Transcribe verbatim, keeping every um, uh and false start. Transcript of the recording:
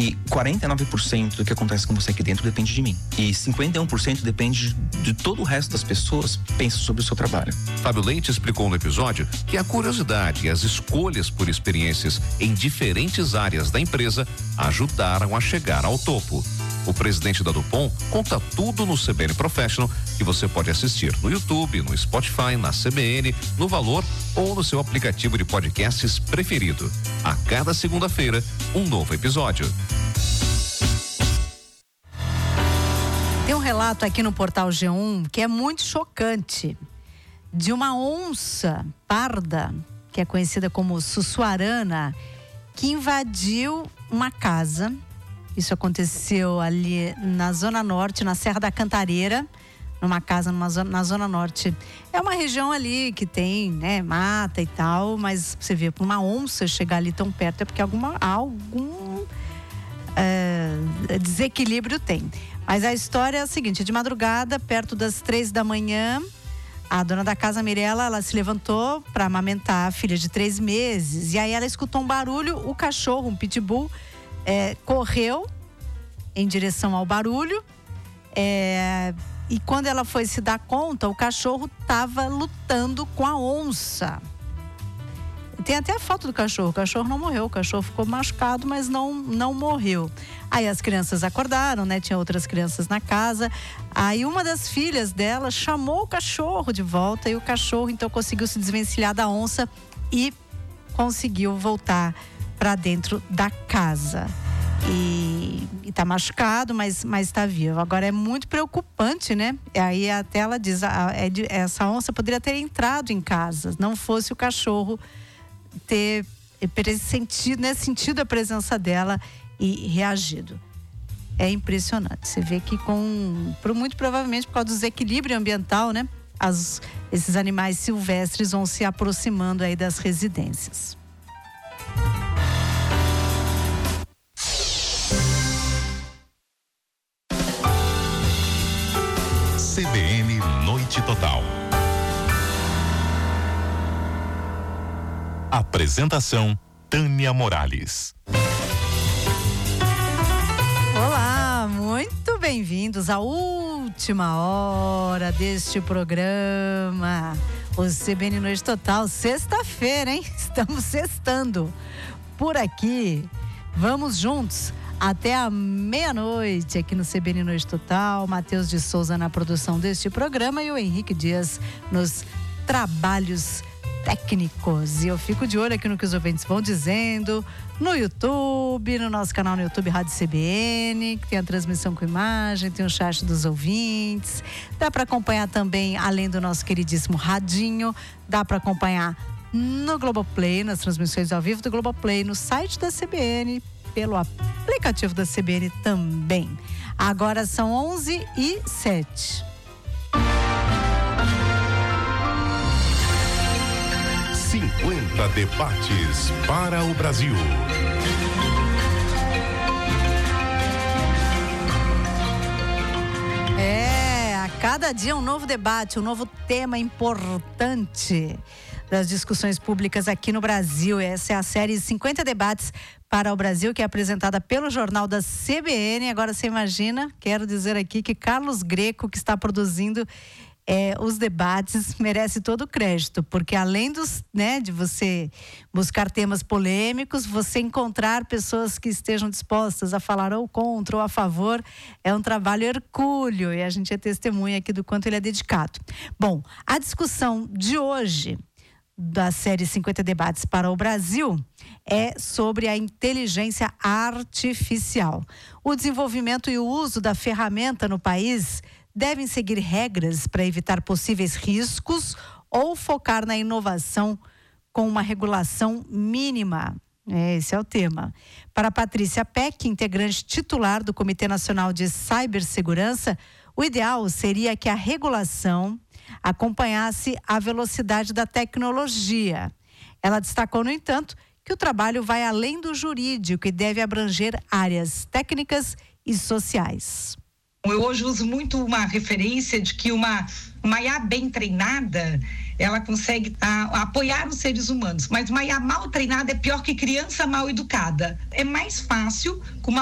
que quarenta e nove por cento do que acontece com você aqui dentro depende de mim. E cinquenta e um por cento depende de todo o resto das pessoas que pensam sobre o seu trabalho. Fábio Leite explicou no episódio que a curiosidade e as escolhas por experiências em diferentes áreas da empresa ajudaram a chegar ao topo. O presidente da Dupont conta tudo no C B N Professional, que você pode assistir no YouTube, no Spotify, na C B N, no Valor ou no seu aplicativo de podcasts preferido. A cada segunda-feira, um novo episódio. Tem um relato aqui no portal G um que é muito chocante, de uma onça parda, que é conhecida como sussuarana, que invadiu uma casa. Isso aconteceu ali na Zona Norte, na Serra da Cantareira, numa casa numa zona, na Zona Norte. É uma região ali que tem, né, mata e tal, mas você vê, para uma onça chegar ali tão perto é porque alguma, algum é, desequilíbrio tem. Mas a história é a seguinte: de madrugada, perto das três da manhã, a dona da casa, Mirella, ela se levantou para amamentar a filha de três meses. E aí ela escutou um barulho, o cachorro, um pitbull, É, correu em direção ao barulho, é, e quando ela foi se dar conta, o cachorro estava lutando com a onça. Tem até a foto do cachorro. O cachorro não morreu, o cachorro ficou machucado, mas não, não morreu. Aí as crianças acordaram, né? Tinha outras crianças na casa. Aí uma das filhas dela chamou o cachorro de volta, e o cachorro então conseguiu se desvencilhar da onça e conseguiu voltar para dentro da casa. E, e tá machucado, mas, mas tá vivo. Agora é muito preocupante, né? E aí até ela diz, a, a, essa onça poderia ter entrado em casa, não fosse o cachorro ter sentido, né, sentido a presença dela e reagido. É impressionante. Você vê que com, muito provavelmente por causa do desequilíbrio ambiental, né? As, esses animais silvestres vão se aproximando aí das residências. C B N Noite Total. Apresentação: Tânia Morales. Olá, muito bem-vindos à última hora deste programa, o C B N Noite Total, sexta-feira, hein? Estamos sextando por aqui. Vamos juntos até a meia-noite aqui no C B N Noite Total. Matheus de Souza na produção deste programa e o Henrique Dias nos trabalhos técnicos. E eu fico de olho aqui no que os ouvintes vão dizendo no YouTube, no nosso canal no YouTube Rádio C B N, que tem a transmissão com imagem, tem o chat dos ouvintes. Dá para acompanhar também, além do nosso queridíssimo radinho, dá para acompanhar no Globoplay, nas transmissões ao vivo do Globoplay, no site da C B N, pelo aplicativo da C B N também. Agora são onze e sete. cinquenta debates para o Brasil. É, a cada dia um novo debate, um novo tema importante das discussões públicas aqui no Brasil. Essa é a série cinquenta debates para o Brasil, que é apresentada pelo Jornal da C B N. Agora você imagina, quero dizer aqui que Carlos Greco, que está produzindo é, os debates, merece todo o crédito, porque além dos, né, de você buscar temas polêmicos, você encontrar pessoas que estejam dispostas a falar ou contra ou a favor, é um trabalho hercúleo, e a gente é testemunha aqui do quanto ele é dedicado. Bom, a discussão de hoje da série cinquenta debates para o Brasil é sobre a inteligência artificial. O desenvolvimento e o uso da ferramenta no país devem seguir regras para evitar possíveis riscos ou focar na inovação com uma regulação mínima. É, esse é o tema. Para Patrícia Peck, integrante titular do Comitê Nacional de Cibersegurança, o ideal seria que a regulação acompanhasse a velocidade da tecnologia. Ela destacou, no entanto, que o trabalho vai além do jurídico e deve abranger áreas técnicas e sociais. Eu hoje uso muito uma referência de que uma, uma I A bem treinada, ela consegue a, apoiar os seres humanos, mas uma I A mal treinada é pior que criança mal educada. É mais fácil com uma